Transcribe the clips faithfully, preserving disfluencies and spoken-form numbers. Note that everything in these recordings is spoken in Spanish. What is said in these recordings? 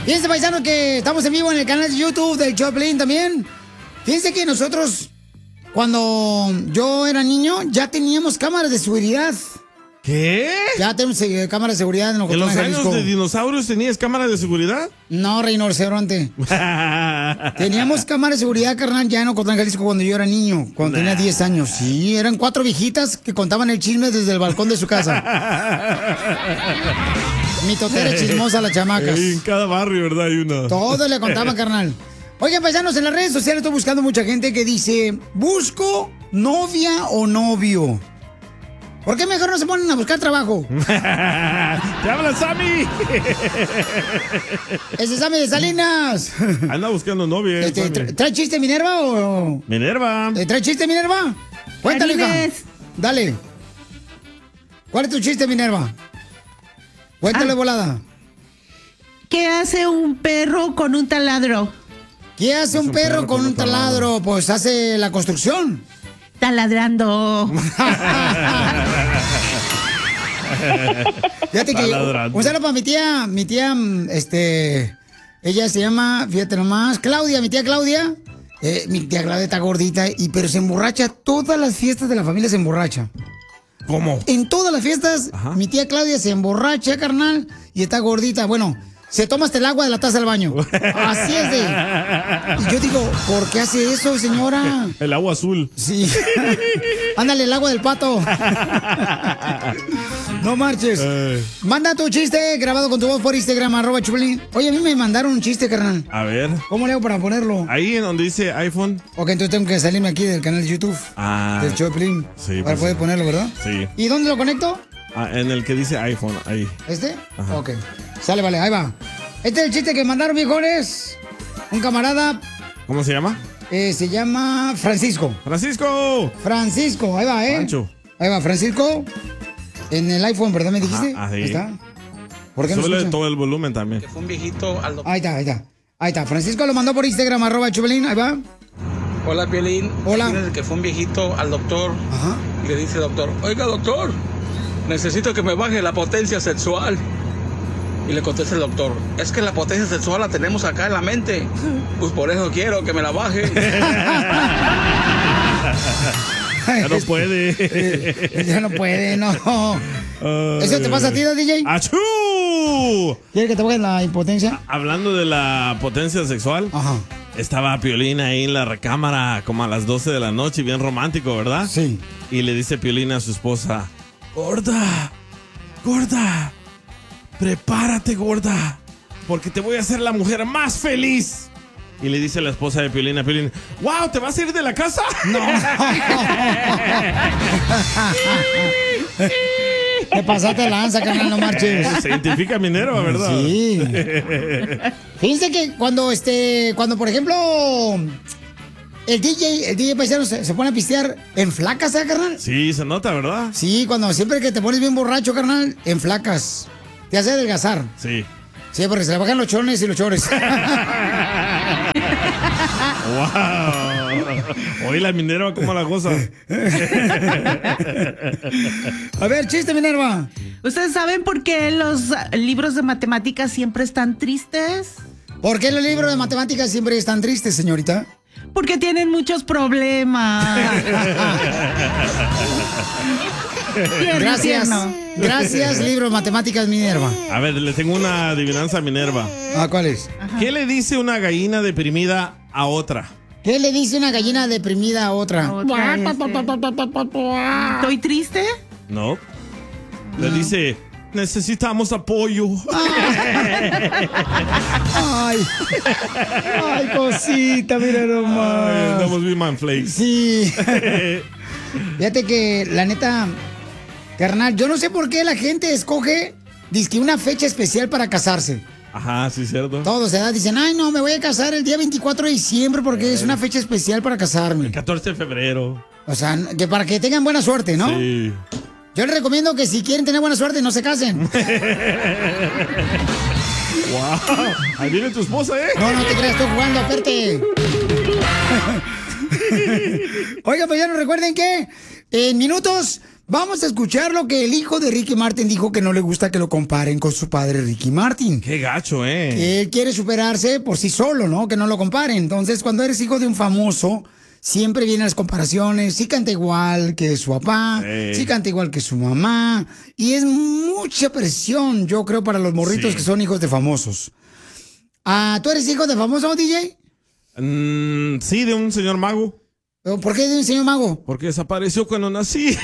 Fíjense, paisano, que estamos en vivo en el canal de YouTube del Choplin también. Fíjense que nosotros, cuando yo era niño, ya teníamos cámaras de seguridad. ¿Qué? Ya tenemos eh, cámaras de seguridad en ¿En Ocotlán, los años Jalisco. de dinosaurios tenías cámara de seguridad? No, rinoceronte. Teníamos cámaras de seguridad, carnal, ya en Ocotlán, Jalisco, cuando yo era niño, cuando Nah. tenía diez años. Sí, eran cuatro viejitas que contaban el chisme desde el balcón de su casa. Mitotera chismosa las chamacas. Ey, en cada barrio, ¿verdad? Hay una. Todo le contaban, carnal. Oigan, paisanos, en las redes sociales estoy buscando mucha gente que dice, busco novia o novio. ¿Por qué mejor no se ponen a buscar trabajo? ¡Te habla Sammy! Ese es Sammy de Salinas. Anda buscando novia. eh, Este, Sammy. tra- ¿Trae chiste Minerva o...? Minerva. Eh, ¿Trae chiste Minerva? Cuéntale, hija. Marines. Dale. ¿Cuál es tu chiste, Minerva? Cuéntale, Ah. volada. ¿Qué hace un perro con un taladro? ¿Qué hace un perro con un taladro? Pues hace la construcción. Taladrando. Fíjate que Taladrando. un saludo para mi tía, mi tía, mm, este, ella se llama, fíjate nomás, Claudia, mi tía Claudia. Eh, mi tía Claudia está gordita, y pero se emborracha. Todas las fiestas de la familia se emborracha. ¿Cómo? En todas las fiestas, Ajá. mi tía Claudia se emborracha, carnal, y está gordita. Bueno, se toma hasta el agua de la taza del baño. Así es de... Y yo digo, ¿por qué hace eso, señora? El agua azul. Sí. Ándale, el agua del pato. No marches. Eh, Manda tu chiste grabado con tu voz por Instagram, arroba Choplin. Oye, a mí me mandaron un chiste, carnal. a ver. ¿Cómo le hago para ponerlo? Ahí en donde dice iPhone. Ok, entonces tengo que salirme aquí del canal de YouTube. Ah. Del Choplin. Sí, Para pues poder sí. ponerlo, ¿verdad? Sí. ¿Y dónde lo conecto? Ah, en el que dice iPhone. Ahí. ¿Este? Ajá. Ok. Sale, vale, ahí va. Este es el chiste que mandaron, viejones. Un camarada, ¿Cómo se llama? eh, se llama Francisco. ¡Francisco! Francisco, ahí va, ¿eh? Pancho. Ahí va, Francisco. En el iPhone, ¿verdad? ¿Me dijiste? Ajá, ahí. está. ¿Por qué no Súbele escucha? todo el volumen también. Fue un viejito al doctor. Ahí está, ahí está. Ahí está. Francisco lo mandó por Instagram, arroba Choplin. Ahí va. Hola, Piolín. Hola. Imagínate que fue un viejito al doctor Ajá. y le dice, doctor, oiga, doctor, necesito que me baje la potencia sexual. Y le contesta el doctor, es que la potencia sexual la tenemos acá en la mente. Pues por eso quiero que me la baje. Ya no puede. Eh, ya no puede, no. Ay. ¿Eso te pasa a ti, D J? ¡Achú! ¿Quieres que te baje la impotencia? Hablando de la potencia sexual, Ajá. estaba Piolín ahí en la recámara como a las doce de la noche, bien romántico, ¿verdad? Sí. Y le dice Piolín a su esposa, gorda, gorda, prepárate, gorda, porque te voy a hacer la mujer más feliz. Y le dice la esposa de Piolín a Piolín, wow, ¿te vas a ir de la casa? No. Te pasaste lanza, carnal, no marches. Se identifica minero, ¿verdad? Sí. Fíjense que cuando, este, cuando por ejemplo, el D J, el D J paisano se, se pone a pistear, en flacas, ¿eh, carnal? Sí, se nota, ¿verdad? Sí, cuando siempre que te pones bien borracho, carnal, en flacas. Te hace adelgazar. Sí. Sí, porque se le bajan los chones y los chores. ¡Wow! Hoy la Minerva, ¿cómo la goza? A ver, chiste, Minerva. ¿Ustedes saben por qué los ah, libros de matemáticas siempre están tristes? ¿Por qué los libros de matemáticas siempre están tristes, señorita? Porque tienen muchos problemas. Tierno, Gracias. tierno. Gracias, libro de matemáticas, Minerva. A ver, le tengo una adivinanza a Minerva. Ah, ¿cuál es? ¿Qué le dice una gallina deprimida a otra? ¿Qué le dice una gallina deprimida a otra? Otra, este, ¿Estoy triste? No. Le dice, necesitamos apoyo. Ay, ay, cosita, mira Ay, nomás. andamos bien manflakes. Sí. Fíjate que, la neta, carnal, yo no sé por qué la gente escoge, dizque una fecha especial para casarse. Ajá, sí, cierto. Todos, ¿verdad? Dicen, ay, no, me voy a casar el día veinticuatro de diciembre porque es una fecha especial para casarme. catorce de febrero. O sea, que para que tengan buena suerte, ¿no? Sí. Yo les recomiendo que si quieren tener buena suerte, no se casen. Wow. Ahí viene tu esposa, ¿eh? No, no te creas, estoy jugando, aparte. Oiga, pues ya nos recuerden que en minutos Vamos a escuchar lo que el hijo de Ricky Martin dijo, que no le gusta que lo comparen con su padre Ricky Martin. Qué gacho, ¿eh? Que él quiere superarse por sí solo, ¿no? Que no lo comparen. Entonces, cuando eres hijo de un famoso, siempre vienen las comparaciones. Sí canta igual que su papá, Sí. sí canta igual que su mamá. Y es mucha presión, yo creo, para los morritos Sí. que son hijos de famosos. Ah, ¿tú eres hijo de famoso, D J? Mm, sí, de un señor mago. ¿Por qué de un señor mago? Porque desapareció cuando nací.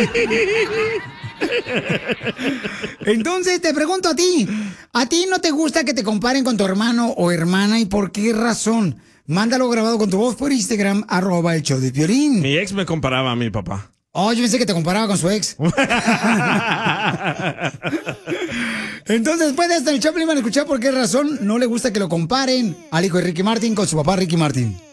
Entonces te pregunto a ti, ¿a ti no te gusta que te comparen con tu hermano o hermana y por qué razón? Mándalo grabado con tu voz por Instagram, arroba el show de Piolín. Mi ex me comparaba a mi papá. Oh, yo pensé que te comparaba con su ex. Entonces, después de esto, en el Choplin van a escuchar por qué razón no le gusta que lo comparen al hijo de Ricky Martin con su papá Ricky Martin.